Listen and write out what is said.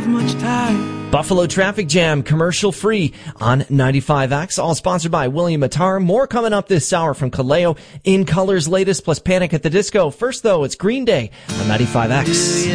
have much time. Buffalo Traffic Jam, commercial free on 95X, all sponsored by William Attar. More coming up this hour from Kaleo, In Color's latest, plus Panic at the Disco. First, though, it's Green Day on 95X.